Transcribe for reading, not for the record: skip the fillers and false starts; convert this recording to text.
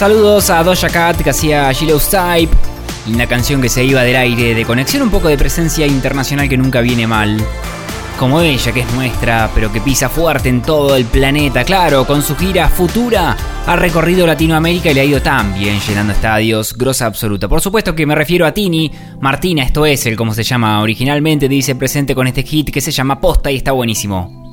Saludos a Doja Cat que hacía Gillows Type, una canción que se iba del aire, de conexión, un poco de presencia internacional que nunca viene mal. Como ella, que es nuestra, pero que pisa fuerte en todo el planeta. Claro, con su gira Futura ha recorrido Latinoamérica y le ha ido tan bien, llenando estadios, grosa absoluta. Por supuesto que me refiero a Tini Martina, esto es el como se llama originalmente, dice presente con este hit que se llama Posta y está buenísimo.